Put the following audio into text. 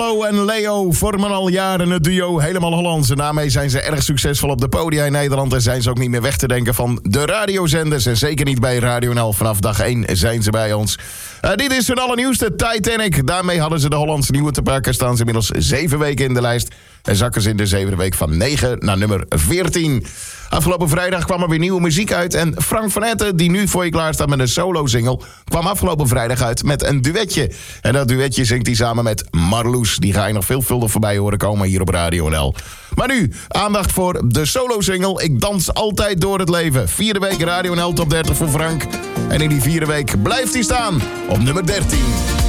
Leo en Leo vormen al jaren het duo Helemaal Hollands. En daarmee zijn ze erg succesvol op de podia in Nederland. En zijn ze ook niet meer weg te denken van de radiozenders. En zeker niet bij Radio NL. Vanaf dag 1 zijn ze bij ons. Dit is hun allernieuwste, Titanic. Daarmee hadden ze de Hollandse nieuwe te pakken. Staan ze inmiddels 7 weken in de lijst. En zakken ze in de 7e week van 9 naar nummer 14. Afgelopen vrijdag kwam er weer nieuwe muziek uit. En Frank van Etten, die nu voor je klaar staat met een solo-single, kwam afgelopen vrijdag uit met een duetje. En dat duetje zingt hij samen met Marloes. Die ga je nog veelvuldig voorbij horen komen hier op Radio NL. Maar nu, aandacht voor de solo-single Ik dans altijd door het leven. 4e week Radio NL Top 30 voor Frank. En in die 4e week blijft hij staan op nummer 13.